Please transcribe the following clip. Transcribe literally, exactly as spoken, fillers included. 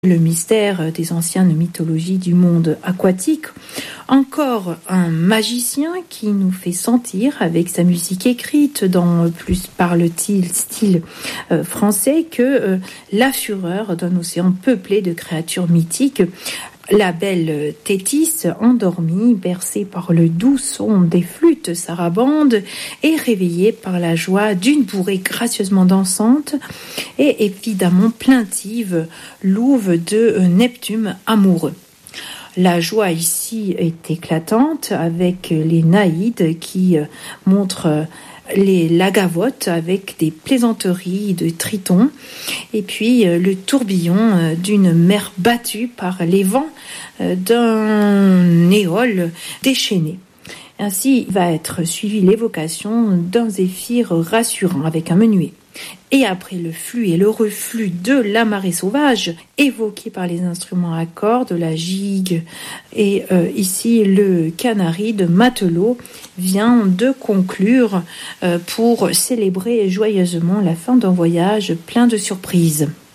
le mystère des anciennes mythologies du monde aquatique. Encore un magicien qui nous fait sentir, avec sa musique écrite dans plus par le style euh, français, que euh, la fureur d'un océan peuplé de créatures mythiques. La belle Thétis, endormie, bercée par le doux son des flûtes sarabandes et réveillée par la joie d'une bourrée gracieusement dansante et évidemment plaintive, louve de Neptune amoureux. La joie ici est éclatante avec les naïdes qui montrent les lagavotes avec des plaisanteries de tritons et puis le tourbillon d'une mer battue par les vents d'un éole déchaîné. Ainsi va être suivie l'évocation d'un zéphyr rassurant avec un menuet. Et après le flux et le reflux de la marée sauvage, évoqué par les instruments à cordes, la gigue et euh, ici le canari de matelot, vient de conclure euh, pour célébrer joyeusement la fin d'un voyage plein de surprises.